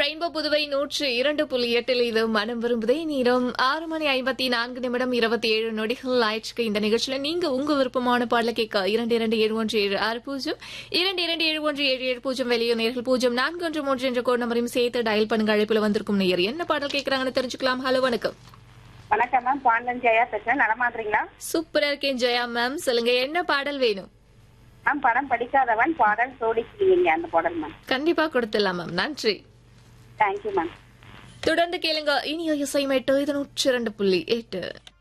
Rainbow Puduvai 102.8 இது மனம் விரும்புதே நேரம் 6:54 நொடிகள் ஆயிடுச்சு. இந்த நிகழ்ச்சியில நீங்க உங்க விருப்பமான பாடல கேட்க 227176 227177 வெளியே நேர்கள் 0413 என்ற கோட் நம்பரையும் சேர்த்து டயல் பண்ணுங்க. அழைப்புல வந்திருக்கும் நேயர் என்ன பாடல் கேட்கறாங்கன்னு தெரிஞ்சுக்கலாம். ஹலோ வணக்கம். வணக்கம் மேம், பாண்டன் ஜெயா பேசுறேன். நலமா இருக்கீங்களா? சூப்பரா இருக்கேன் ஜெயா மேம். சொல்லுங்க என்ன பாடல் வேணும்? மேம், படம் படிக்காதவன் பாடல் சோடிக்கிறீங்க, அந்த பாடல் மேம். கண்டிப்பா கொடுத்துடலாம் மேம். நன்றி. Thank you ma'am. தொடர்ந்து கேளுங்க. இனிய இசை மேட்டு இது 102.8.